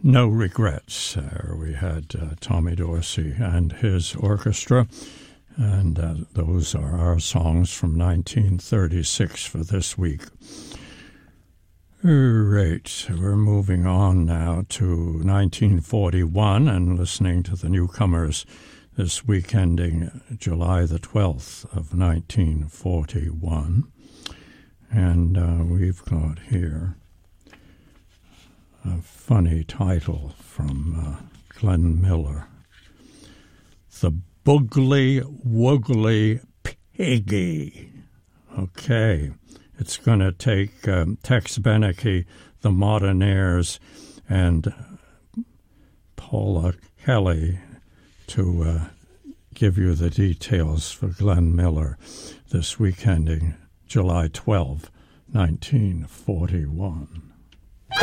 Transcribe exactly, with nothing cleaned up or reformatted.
No Regrets. Uh, we had uh, Tommy Dorsey and his orchestra, and uh, those are our songs from nineteen thirty-six for this week. Right, we're moving on now to nineteen forty-one and listening to the newcomers this week ending July the twelfth of nineteen forty-one. And uh, we've got here a funny title from uh, Glenn Miller. The Boogly Woogly Piggy. Okay, it's going to take um, Tex Beneke, the Modernaires, and Paula Kelly to uh, give you the details for Glenn Miller this week ending July twelfth, nineteen forty-one.